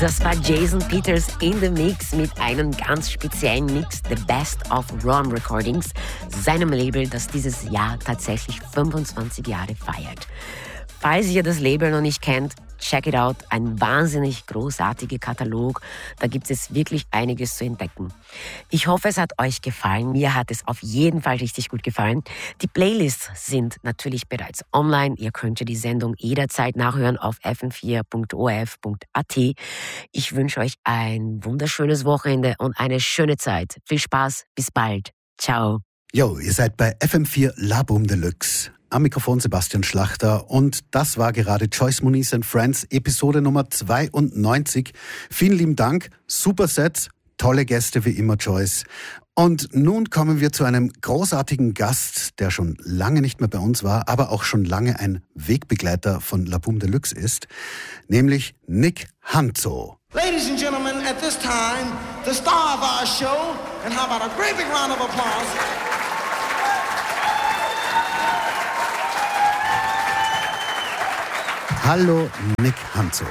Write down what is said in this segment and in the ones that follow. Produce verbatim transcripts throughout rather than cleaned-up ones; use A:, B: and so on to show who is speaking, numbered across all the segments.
A: Das war Jason Peters in the Mix mit einem ganz speziellen Mix, The Best of Ron Recordings, seinem Label, das dieses Jahr tatsächlich fünfundzwanzig Jahre feiert. Falls ihr das Label noch nicht kennt, check it out. Ein wahnsinnig großartiger Katalog. Da gibt es wirklich einiges zu entdecken. Ich hoffe, es hat euch gefallen. Mir hat es auf jeden Fall richtig gut gefallen. Die Playlists sind natürlich bereits online. Ihr könnt die Sendung jederzeit nachhören auf f m vier punkt o r f punkt a t. Ich wünsche euch ein wunderschönes Wochenende und eine schöne Zeit. Viel Spaß. Bis bald. Ciao.
B: Jo, ihr seid bei F M vier La Boom Deluxe. Am Mikrofon Sebastian Schlachter und das war gerade Joyce Muniz and Friends, Episode Nummer zweiundneunzig. Vielen lieben Dank, super Set, tolle Gäste wie immer, Joyce. Und nun kommen wir zu einem großartigen Gast, der schon lange nicht mehr bei uns war, aber auch schon lange ein Wegbegleiter von La Boom Deluxe ist, nämlich Nick Hanzo.
C: Ladies and gentlemen, at this time, the star of our show, and how about a great big round of applause?
B: Hallo Nick Hanzo.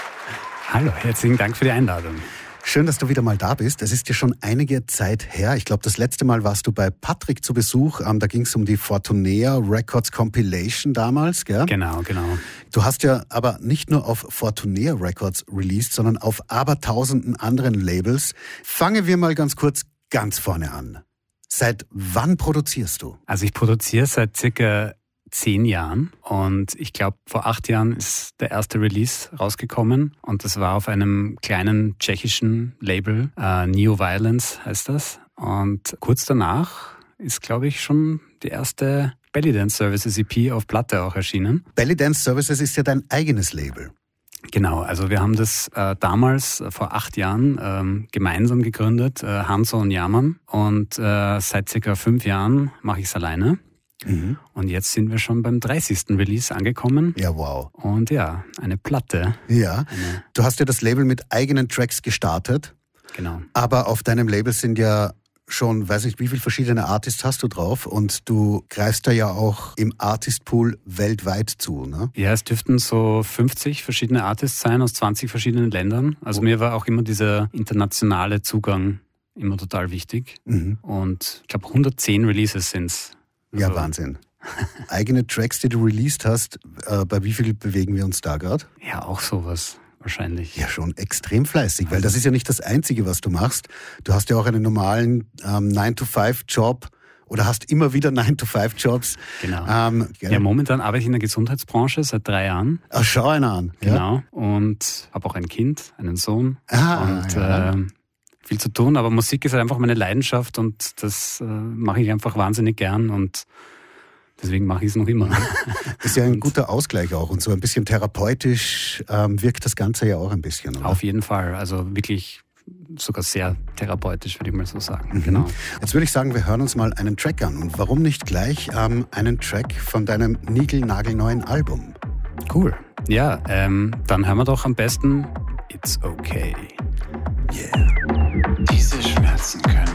D: Hallo, herzlichen Dank für die Einladung.
B: Schön, dass du wieder mal da bist. Es ist ja schon einige Zeit her. Ich glaube, das letzte Mal warst du bei Patrick zu Besuch. Ähm, da ging es um die Fortunea Records Compilation damals, gell?
D: Genau, genau.
B: Du hast ja aber nicht nur auf Fortunea Records released, sondern auf abertausenden anderen Labels. Fangen wir mal ganz kurz ganz vorne an. Seit wann produzierst du?
D: Also ich produziere seit circa zehn Jahren und ich glaube, vor acht Jahren ist der erste Release rausgekommen und das war auf einem kleinen tschechischen Label, äh, Neo Violence heißt das. Und kurz danach ist, glaube ich, schon die erste Belly Dance Services E P auf Platte auch erschienen.
B: Belly Dance Services ist ja dein eigenes Label.
D: Genau, also wir haben das äh, damals, äh, vor acht Jahren, ähm, gemeinsam gegründet, äh, Hanzo und Yaman. Und äh, seit circa fünf Jahren mache ich es alleine. Mhm. Und jetzt sind wir schon beim dreißigsten Release angekommen.
B: Ja, wow.
D: Und ja, eine Platte.
B: Ja,
D: eine
B: du hast ja das Label mit eigenen Tracks gestartet.
D: Genau.
B: Aber auf deinem Label sind ja schon, weiß nicht, wie viele verschiedene Artists hast du drauf und du greifst da ja auch im Artist-Pool weltweit zu, ne?
D: Ja, es dürften so fünfzig verschiedene Artists sein aus zwanzig verschiedenen Ländern. Also oh. mir war auch immer dieser internationale Zugang immer total wichtig. Mhm. Und ich glaube hundertzehn Releases sind's.
B: Ja,
D: also
B: Wahnsinn. Eigene Tracks, die du released hast, äh, bei wie viel bewegen wir uns da gerade?
D: Ja, auch sowas wahrscheinlich.
B: Ja, schon extrem fleißig, weil das ist ja nicht das Einzige, was du machst. Du hast ja auch einen normalen ähm, nine to five Job oder hast immer wieder nine to five Jobs.
D: Genau.
B: Ähm,
D: ja, momentan arbeite ich in der Gesundheitsbranche seit drei Jahren.
B: Ach, schau einer an.
D: Genau.
B: Ja?
D: Und habe auch ein Kind, einen Sohn.
B: Ah,
D: und
B: ja.
D: äh, viel zu tun, aber Musik ist halt einfach meine Leidenschaft und das äh, mache ich einfach wahnsinnig gern und deswegen mache ich es noch immer.
B: Ist ja ein guter Ausgleich auch und so ein bisschen therapeutisch ähm, wirkt das Ganze ja auch ein bisschen, oder?
D: Auf jeden Fall, also wirklich sogar sehr therapeutisch, würde ich mal so sagen.
B: Mhm.
D: Genau.
B: Jetzt würde ich sagen, wir hören uns mal einen Track an und warum nicht gleich ähm, einen Track von deinem niegelnagelneuen Album?
D: Cool. Ja, ähm, dann hören wir doch am besten It's Okay.
B: Yeah.
E: Diese Schmerzen können